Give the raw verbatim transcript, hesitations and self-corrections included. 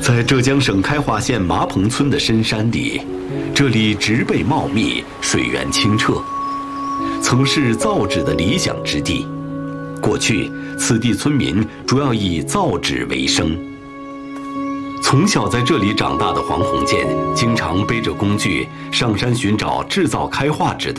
在浙江省开化县麻棚村的深山里，这里植被茂密，水源清澈，曾是造纸的理想之地。过去，此地村民主要以造纸为生。从小在这里长大的黄鸿渐，经常背着工具上山寻找制造开化纸的